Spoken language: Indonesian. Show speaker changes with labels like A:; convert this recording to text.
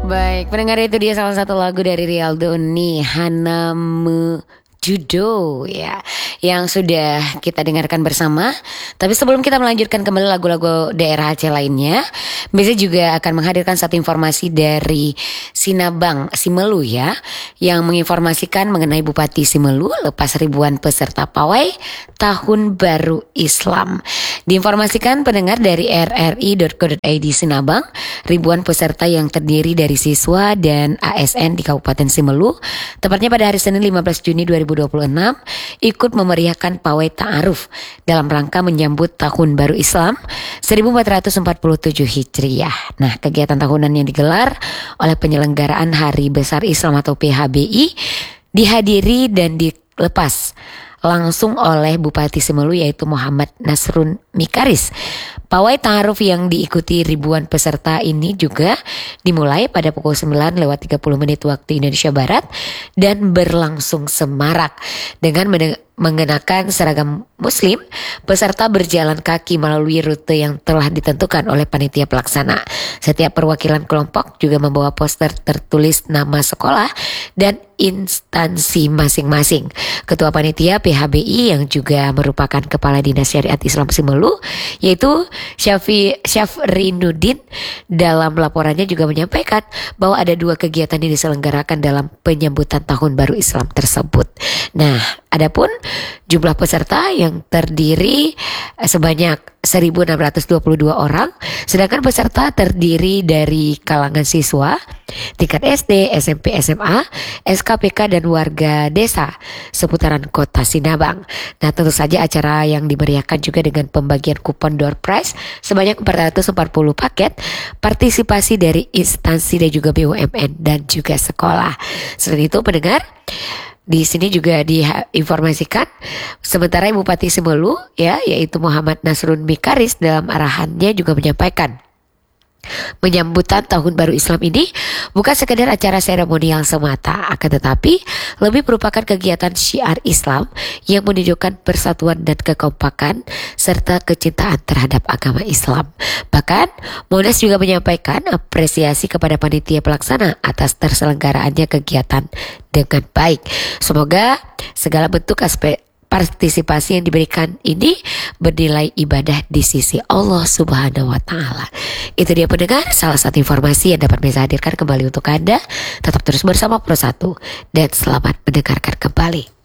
A: Baik, pendengar, itu dia salah satu lagu dari Rialdo nih, Hanamu Judo ya, yang sudah kita dengarkan bersama. Tapi sebelum kita melanjutkan kembali lagu-lagu daerah Aceh lainnya, biasanya juga akan menghadirkan satu informasi dari Sinabang Simelu ya, yang menginformasikan mengenai Bupati Simelu lepas ribuan peserta pawai Tahun Baru Islam. Diinformasikan pendengar dari rri.co.id Sinabang, ribuan peserta yang terdiri dari siswa dan ASN di Kabupaten Simelu, tepatnya pada hari Senin 15 Juni 2026, ikut memeriahkan pawai ta'aruf dalam rangka menyambut Tahun Baru Islam 1447 Hijriah. Nah, kegiatan tahunan yang digelar oleh penyelenggaraan Hari Besar Islam atau PHBI dihadiri dan dilepas langsung oleh Bupati Simelu yaitu Muhammad Nasrun Mikaris. Pawai ta'aruf yang diikuti ribuan peserta ini juga dimulai pada pukul 9:30 waktu Indonesia Barat dan berlangsung semarak dengan mengenakan seragam muslim. Peserta berjalan kaki melalui rute yang telah ditentukan oleh panitia pelaksana. Setiap perwakilan kelompok juga membawa poster tertulis nama sekolah dan instansi masing-masing. Ketua panitia PHBI yang juga merupakan Kepala Dinas Syariat Islam Simelu yaitu Syafrinuddin dalam laporannya juga menyampaikan bahwa ada 2 kegiatan yang diselenggarakan dalam penyambutan Tahun Baru Islam tersebut. Nah, adapun jumlah peserta yang terdiri sebanyak 1.622 orang, sedangkan peserta terdiri dari kalangan siswa tingkat SD, SMP, SMA, SKPK dan warga desa seputaran kota Sinabang. Nah, tentu saja acara yang dimeriahkan juga dengan pembagian kupon door prize sebanyak 440 paket, partisipasi dari instansi dan juga BUMN dan juga sekolah. Selain itu, pendengar, di sini juga diinformasikan sementara Bupati Simelu ya, yaitu Muhammad Nasrun Mikaris dalam arahannya juga menyampaikan menyambutan Tahun Baru Islam ini bukan sekedar acara seremonial semata, akan tetapi lebih merupakan kegiatan syiar Islam yang menunjukkan persatuan dan kekompakan serta kecintaan terhadap agama Islam. Bahkan Monas juga menyampaikan apresiasi kepada panitia pelaksana atas terselenggaraannya kegiatan dengan baik. Semoga segala bentuk aspek partisipasi yang diberikan ini bernilai ibadah di sisi Allah Subhanahu wa Ta'ala. Itu dia pendengar, salah satu informasi yang dapat saya hadirkan kembali untuk Anda. Tetap terus bersama Pro 1 dan selamat mendengarkan kembali.